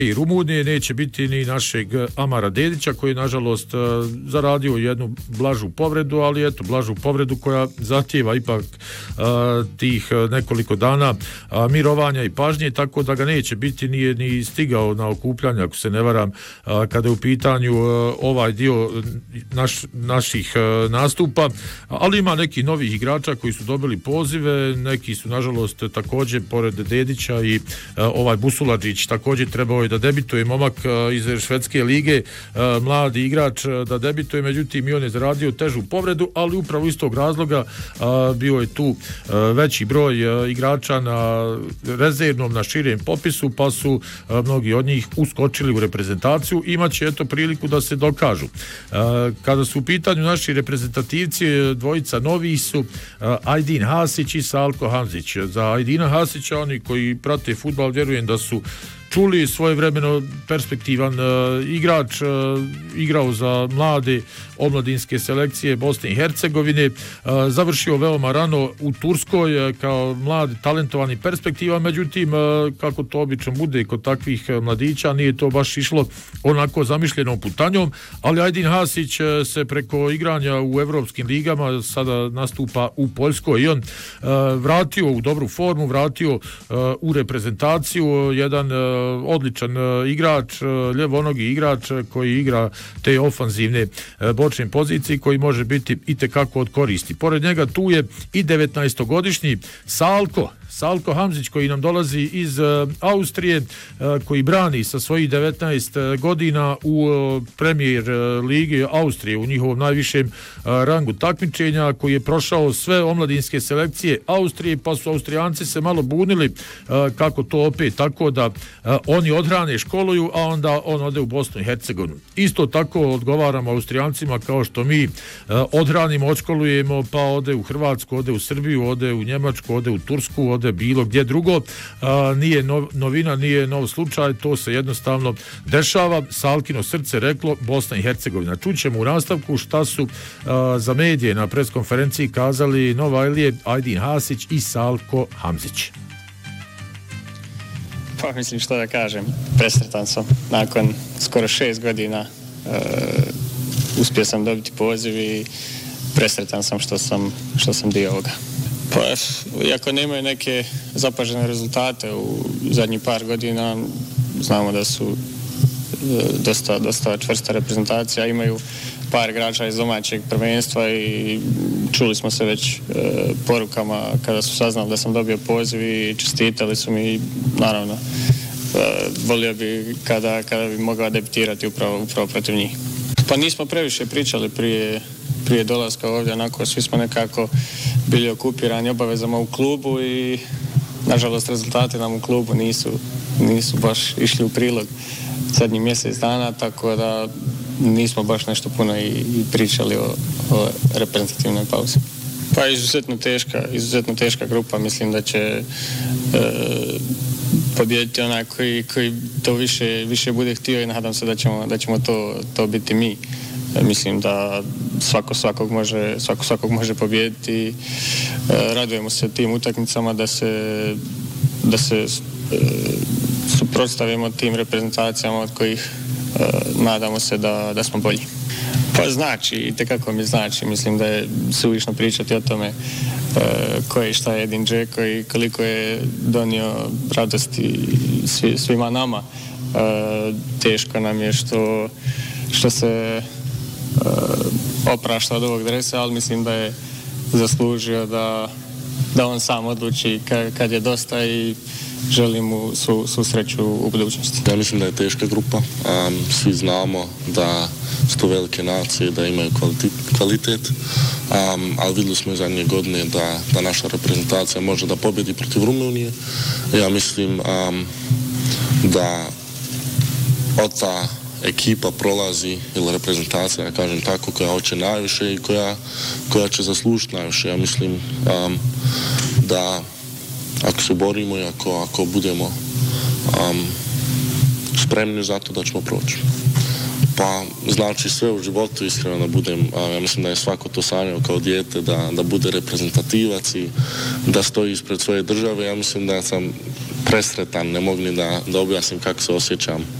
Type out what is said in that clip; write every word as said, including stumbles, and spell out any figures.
i Rumunije, neće biti ni našeg Amara Dedića koji je nažalost zaradio jednu blažu povredu, ali eto, blažu povredu koja zahtijeva ipak a, tih nekoliko dana a, mirovanja i pažnje, tako da ga neće biti, nije ni stigao na okupljanje, ako se ne varam, a, kada je u pitanju a, ovaj dio naš, naših a, nastupa, ali ima neki novih igrača koji su dobili pozive, neki su nažalost također pored Dedića i a, ovaj Busuladžić također trebao je da debituje, momak iz švedske lige, mladi igrač da debituje, međutim i on je zaradio težu povredu, ali upravo iz tog razloga bio je tu veći broj igrača na rezervnom, na širem popisu, pa su mnogi od njih uskočili u reprezentaciju, imaće eto priliku da se dokažu. Kada su u pitanju naši reprezentativci, dvojica novi su Ajdin Hasić i Salko Hamzić. Za Ajdina Hasića, oni koji prate fudbal, vjerujem da su čuli, svojevremeno perspektivan uh, igrač, uh, igrao za mlade omladinske selekcije Bosne i Hercegovine, uh, završio veoma rano u Turskoj uh, kao mlad, talentovani, perspektivan, međutim, uh, kako to obično bude kod takvih uh, mladića, nije to baš išlo onako zamišljenom putanjom, ali Ajdin Hasić uh, se preko igranja u evropskim ligama sada nastupa u Poljskoj i on uh, vratio u dobru formu, vratio uh, u reprezentaciju, jedan uh, odličan uh, igrač, uh, ljevonogi igrač uh, koji igra te ofanzivne uh, bočne pozicije, koji može biti itekako od koristi. Pored njega tu je i devetnaestogodišnji Salko Salko Hamzić koji nam dolazi iz uh, Austrije, uh, koji brani sa svojih devetnaest godina u uh, premijer uh, ligi Austrije, u njihovom najvišem uh, rangu takmičenja, koji je prošao sve omladinske selekcije Austrije, pa su Austrijanci se malo bunili uh, kako to opet tako da uh, oni odhrane, školuju, a onda on ode u Bosnu i Hercegovinu. Isto tako odgovaramo Austrijancima kao što mi uh, odhranimo, odškolujemo, pa ode u Hrvatsku, ode u Srbiju, ode u Njemačku, ode u Tursku, ode bilo gdje drugo. A, nije nov, novina, nije nov slučaj, to se jednostavno dešava. Salkino srce reklo Bosna i Hercegovina. Čućemo u nastavku šta su a, za medije na preskonferenciji kazali Novajlije, Ajdin Hasić i Salko Hamzić. Pa mislim što da kažem, presretan sam. Nakon skoro šest godina e, uspio sam dobiti poziv i presretan sam što sam, što sam dio ovoga. Pa, iako nemaju neke zapažene rezultate u zadnjih par godina, znamo da su dosta, dosta čvrsta reprezentacija, imaju par igrača iz domaćeg prvenstva i čuli smo se već e, porukama kada su saznali da sam dobio poziv i čestitali su mi, naravno, e, volio bi kada, kada bi mogao debitirati upravo, upravo protiv njih. Pa nismo previše pričali prije prije dolaska ovdje, onako svi smo nekako bili okupirani obavezama u klubu i nažalost rezultati nam u klubu nisu, nisu baš išli u prilog zadnjih mjesec dana, tako da nismo baš nešto puno i, i pričali o, o reprezentativnoj pauzi. Pa izuzetno teška, izuzetno teška grupa, mislim da će e, pobijediti onaj koji, koji to više, više bude htio i nadam se da ćemo, da ćemo to, to biti mi. Mislim da svako svakog može, svako svakog može pobijediti. E, radujemo se tim utakmicama da se, da se e, suprotstavimo tim reprezentacijama od kojih e, nadamo se da, da smo bolji. Pa znači, i tekako mi znači, mislim da je suvišno pričati o tome e, ko je i šta je Edin Džeko i koliko je donio radosti svi, svima nama. E, teško nam je što, što se oprašta od ovog dresa, ali mislim da je zaslužio da, da on sam odluči kad, kad je dosta i želim mu su, su sreću u budućnosti. Ja mislim da je teška grupa. Um, svi znamo da su to velike nacije, da imaju kvalitet, kvalitet um, ali vidjeli smo i zadnje godine da, da naša reprezentacija može da pobjedi protiv Rumunije. Ja mislim um, da od ta ekipa prolazi, ili reprezentacija, ja kažem tako, koja hoće najviše i koja, koja će zaslužiti najviše. Ja mislim um, da ako se borimo i ako, ako budemo um, spremni za to da ćemo proći. Pa znači sve u životu, iskreno da budem, um, ja mislim da je svako to sanjao kao dijete, da, da bude reprezentativac i da stoji ispred svoje države. Ja mislim da sam presretan, ne mogu ni da, da objasnim kako se osjećam.